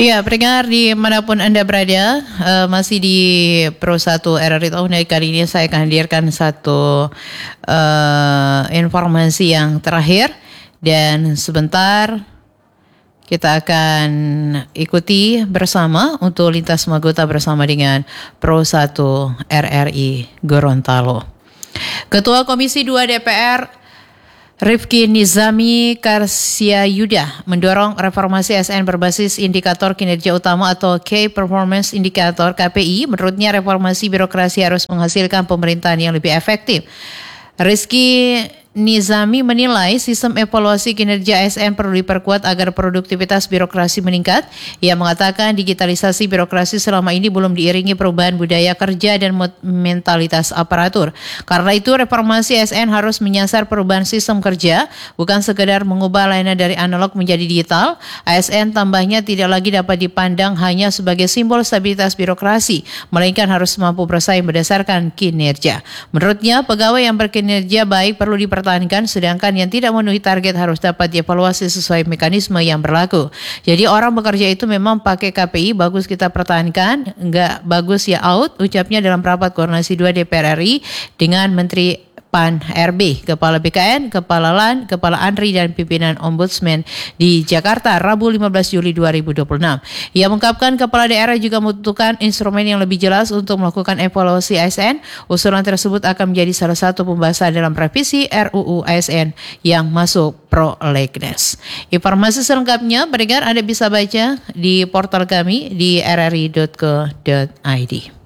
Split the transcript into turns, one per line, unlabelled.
Ya, pendengar dimanapun Anda berada, masih di Pro 1 RRI Tahun kali ini saya akan hadirkan satu informasi yang terakhir dan sebentar kita akan ikuti bersama untuk lintas Magota bersama dengan Pro 1 RRI Gorontalo. Ketua Komisi 2 DPR Rifki Nizami Karsiayuda mendorong reformasi ASN berbasis indikator kinerja utama atau Key Performance Indicator KPI. Menurutnya reformasi birokrasi harus menghasilkan pemerintahan yang lebih efektif. Rizky Nizami menilai sistem evaluasi kinerja ASN perlu diperkuat agar produktivitas birokrasi meningkat. Ia mengatakan digitalisasi birokrasi selama ini belum diiringi perubahan budaya kerja dan mentalitas aparatur. Karena itu reformasi ASN harus menyasar perubahan sistem kerja, bukan sekedar mengubah layanan dari analog menjadi digital. ASN tambahnya tidak lagi dapat dipandang hanya sebagai simbol stabilitas birokrasi, melainkan harus mampu bersaing berdasarkan kinerja. Menurutnya, pegawai yang berkinerja baik perlu dipertahankan, sedangkan yang tidak memenuhi target harus dapat dievaluasi sesuai mekanisme yang berlaku. Jadi orang bekerja itu memang pakai KPI, bagus kita pertahankan, enggak bagus ya out, ucapnya dalam rapat koordinasi 2 DPR RI dengan Menteri PAN RB, Kepala BKN, Kepala LAN, Kepala ANRI dan Pimpinan Ombudsman di Jakarta Rabu 15 Juli 2026. Ia mengungkapkan kepala daerah juga membutuhkan instrumen yang lebih jelas untuk melakukan evaluasi ASN. Usulan tersebut akan menjadi salah satu pembahasan dalam revisi RUU ASN yang masuk prolegnas. Informasi selengkapnya pendengar Anda bisa baca di portal kami di rri.co.id.